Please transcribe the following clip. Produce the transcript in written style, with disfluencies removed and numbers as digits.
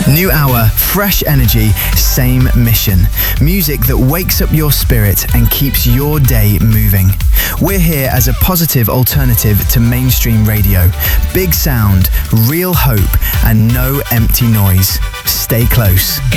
New hour, fresh energy, same mission. Music that wakes up your spirit and keeps your day moving. We're here as a positive alternative to mainstream radio. Big sound, real hope, and no empty noise. Stay close.